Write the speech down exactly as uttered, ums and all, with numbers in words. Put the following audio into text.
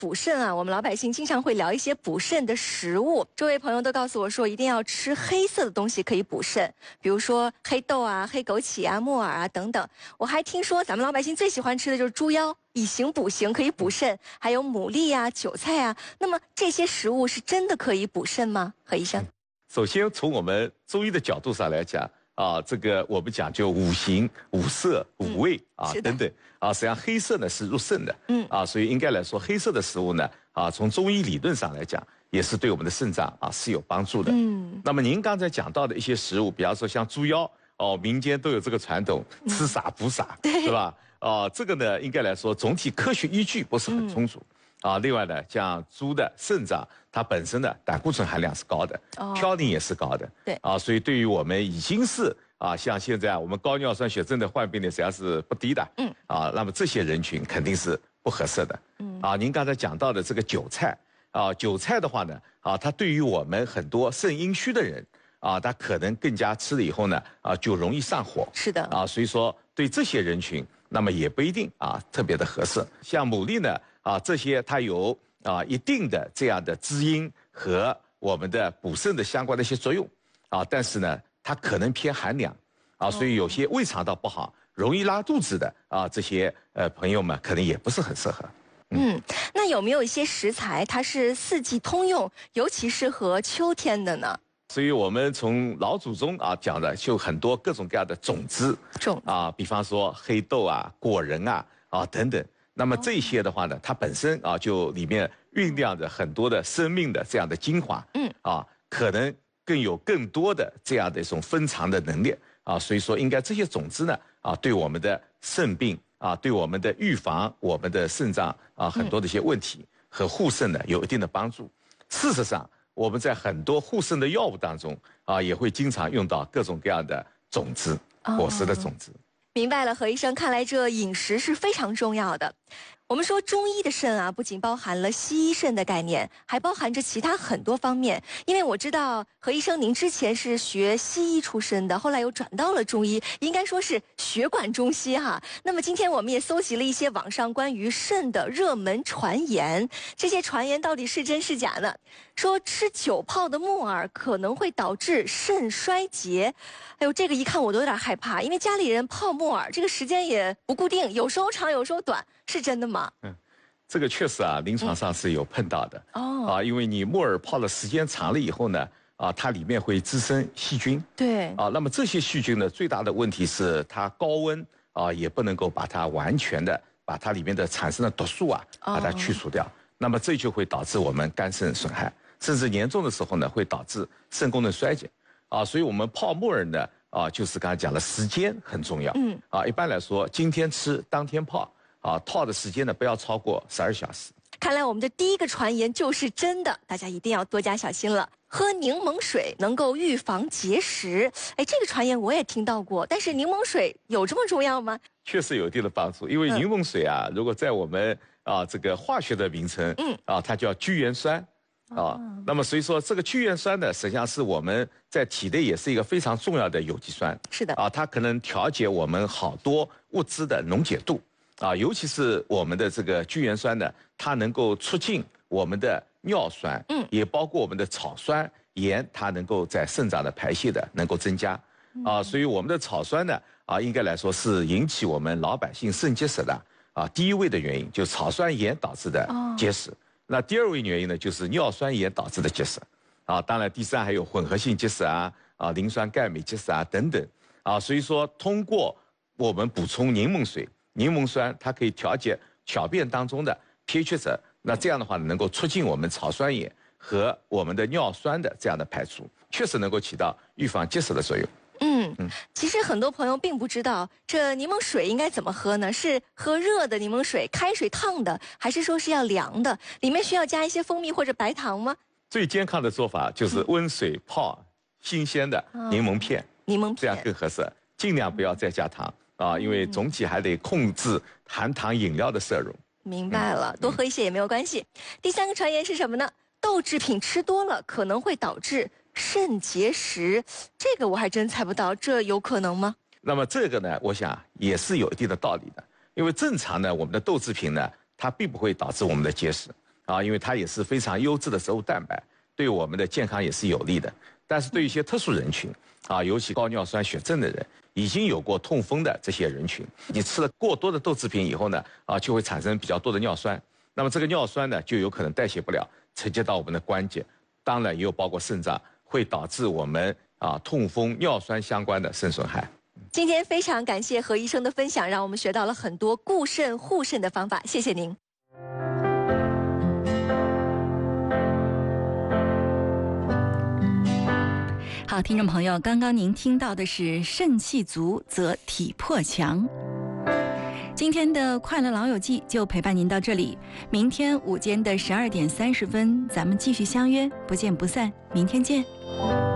补肾啊，我们老百姓经常会聊一些补肾的食物。周围朋友都告诉我说，一定要吃黑色的东西可以补肾，比如说黑豆啊、黑枸杞啊、木耳啊等等。我还听说咱们老百姓最喜欢吃的就是猪腰，以形补形，可以补肾，还有牡蛎啊、韭菜啊。那么这些食物是真的可以补肾吗？何医生？ 首先从我们中医的角度上来讲。啊，这个我们讲究五行、五色、五味、嗯、啊等等啊，实际上黑色呢是入肾的，嗯啊，所以应该来说黑色的食物呢啊，从中医理论上来讲，也是对我们的肾脏啊是有帮助的。嗯，那么您刚才讲到的一些食物，比方说像猪腰，哦，民间都有这个传统，吃啥补啥，嗯、是吧？啊，这个呢应该来说总体科学依据不是很充足。嗯啊，另外呢，像猪的肾脏，它本身的胆固醇含量是高的，哦、嘌呤也是高的，对啊，所以对于我们已经是啊，像现在我们高尿酸血症的患病率实际上是不低的，嗯，啊，那么这些人群肯定是不合适的，嗯，啊，您刚才讲到的这个韭菜，啊，韭菜的话呢，啊，它对于我们很多肾阴虚的人，啊，他可能更加吃了以后呢，啊，就容易上火，是的，啊，所以说对这些人群，那么也不一定啊特别的合适，像牡蛎呢。啊，这些它有啊一定的这样的滋阴和我们的补肾的相关的一些作用，啊，但是呢，它可能偏寒凉，啊，所以有些胃肠道不好、容易拉肚子的啊这些呃朋友们可能也不是很适合。 嗯, 嗯，那有没有一些食材它是四季通用，尤其适合秋天的呢？ 所以我们从老祖宗啊讲的就很多各种各样的种子，种啊，比方说黑豆啊、果仁啊啊等等。那么这些的话呢，它本身啊就里面酝酿着很多的生命的这样的精华，嗯，啊，可能更有更多的这样的一种分藏的能力啊，所以说应该这些种子呢啊，对我们的肾病啊，对我们的预防我们的肾脏啊很多的一些问题和护肾呢有一定的帮助。事实上，我们在很多护肾的药物当中啊，也会经常用到各种各样的种子，果实的种子。 明白了，何医生，看来这饮食是非常重要的。我们说中医的肾啊，不仅包含了西医肾的概念，还包含着其他很多方面。因为我知道何医生您之前是学西医出身的，后来又转到了中医，应该说是血管中西哈。那么今天我们也搜集了一些网上关于肾的热门传言，这些传言到底是真是假呢？说吃久泡的木耳可能会导致肾衰竭。哎呦，这个一看我都有点害怕，因为家里人泡木耳这个时间也不固定，有时候长有时候短，是真的吗？嗯， 这个确实啊，临床上是有碰到的。哦，啊，因为你木耳泡的时间长了以后呢，啊，它里面会滋生细菌。对。啊，那么这些细菌呢，最大的问题是它高温啊，也不能够把它完全的把它里面的产生的毒素啊，把它去除掉。哦、那么这就会导致我们肝肾损害，甚至严重的时候呢，会导致肾功能衰竭。啊，所以我们泡木耳呢，啊，就是刚才讲的时间很重要。嗯。啊，一般来说，今天吃当天泡。啊，泡的时间呢不要超过十二小时。 看来我们的第一个传言就是真的，大家一定要多加小心了。喝柠檬水能够预防结石，哎，这个传言我也听到过，但是柠檬水有这么重要吗？ 确实有一定的帮助，因为柠檬水啊，嗯、如果在我们啊这个化学的名称，嗯，啊，它叫聚元酸。啊，那么所以说这个聚元酸呢，实际上是我们在体内也是一个非常重要的有机酸。是的。啊，它可能调节我们好多物质的溶解度。啊，尤其是我们的这个聚元酸呢，它能够促进我们的尿酸，嗯，也包括我们的草酸盐，它能够在肾脏的排泄的能够增加，啊，所以我们的草酸呢，啊，应该来说是引起我们老百姓肾结石的啊第一位的原因，就草酸盐导致的结石。哦、那第二位原因呢，就是尿酸盐导致的结石，啊，当然第三还有混合性结石啊，啊，磷酸钙镁结石啊等等，啊，所以说通过我们补充柠檬水。柠檬酸它可以调节小便当中的 pH 值，那这样的话能够促进我们草酸盐和我们的尿酸的这样的排出，确实能够起到预防结石的作用。 嗯，嗯其实很多朋友并不知道这柠檬水应该怎么喝呢？是喝热的柠檬水，开水烫的，还是说是要凉的？里面需要加一些蜂蜜或者白糖吗？ 最健康的做法就是温水泡新鲜的柠檬片， 柠檬片这样更合适，尽量不要再加糖。啊，因为总体还得控制含糖饮料的摄入。 明白了，多喝一些也没有关系。第三个传言是什么呢？豆制品吃多了可能会导致肾结石，这个我还真猜不到，这有可能吗？ 那么这个呢，我想也是有一定的道理的，因为正常呢，我们的豆制品呢，它并不会导致我们的结石啊，因为它也是非常优质的植物蛋白，对我们的健康也是有利的。但是对于一些特殊人群啊，尤其高尿酸血症的人，已经有过痛风的这些人群，你吃了过多的豆制品以后呢，啊，就会产生比较多的尿酸。那么这个尿酸呢，就有可能代谢不了，承接到我们的关节，当然也有包括肾脏，会导致我们啊痛风、尿酸相关的肾损害。 今天非常感谢何医生的分享，让我们学到了很多固肾护肾的方法，谢谢您。 好，听众朋友，刚刚您听到的是肾气足则体魄强。今天的快乐老友记就陪伴您到这里，明天午间的十二点三十分，咱们继续相约，不见不散，明天见。